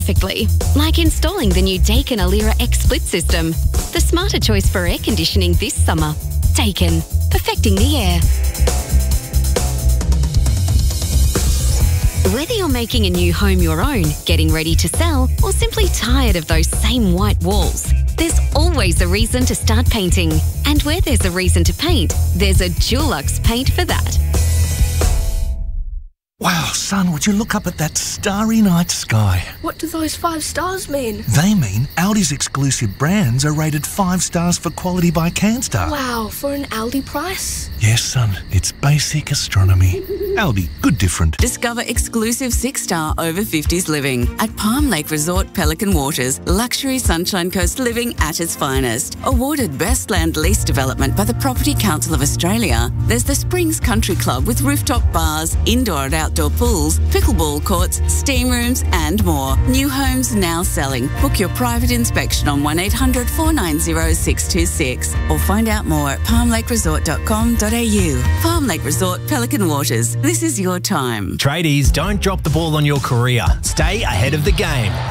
perfectly. Like installing the new Daikin Alira X split system, the smarter choice for air conditioning this summer. Daikin, perfecting the air. Whether you're making a new home your own, getting ready to sell, or simply tired of those same white walls, there's always a reason to start painting. And where there's a reason to paint, there's a Dulux paint for that. Wow, son, would you look up at that starry night sky? What do those 5 stars mean? They mean Aldi's exclusive brands are rated 5 stars for quality by CanStar. Wow, for an Aldi price? Yes, son, it's basic astronomy. Aldi, good different. Discover exclusive 6-star over 50s living at Palm Lake Resort Pelican Waters. Luxury Sunshine Coast living at its finest. Awarded Best Land Lease Development by the Property Council of Australia. There's the Springs Country Club with rooftop bars, indoor and outdoor pools, pickleball courts, steam rooms and more. New homes now selling. Book your private inspection on 1800 490 626 or find out more at palmlakeresort.com.au. Palm Lake Resort Pelican Waters. This is your time. Tradies, don't drop the ball on your career. Stay ahead of the game.